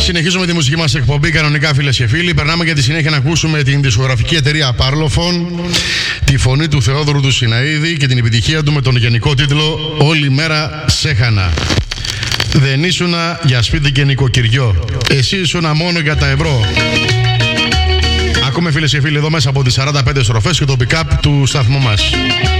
συνεχίζουμε τη μουσική μας εκπομπή κανονικά, φίλες και φίλοι. Περνάμε για τη συνέχεια να ακούσουμε την δισκογραφική εταιρεία Parlophone, τη φωνή του Θεόδωρου του Σιναίδη και την επιτυχία του με τον γενικό τίτλο «Όλη μέρα σέχανα». Δεν ήσουνα για σπίτι και νοικοκυριό, εσύ ήσουνα μόνο για τα ευρώ. Ακούμε, φίλες και φίλοι, εδώ μέσα από τις 45 στροφές και το pick-up του σταθμού μας.